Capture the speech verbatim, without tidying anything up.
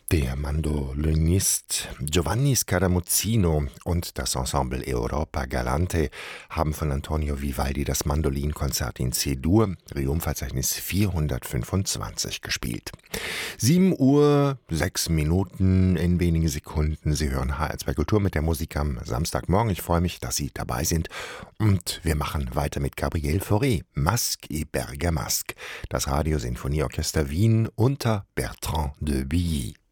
Der Mandolinist Giovanni Scaramuzzino und das Ensemble Europa Galante haben von Antonio Vivaldi das Mandolinkonzert in C-Dur, Triumphverzeichnis vierhundertfünfundzwanzig, gespielt. sieben Uhr, sechs Minuten, in wenigen Sekunden. Sie hören H R zwei Kultur mit der Musik am Samstagmorgen. Ich freue mich, dass Sie dabei sind. Und wir machen weiter mit Gabriel Fauré, Masque et Bergamasque, das Radiosinfonieorchester Wien unter Bertrand de Billy.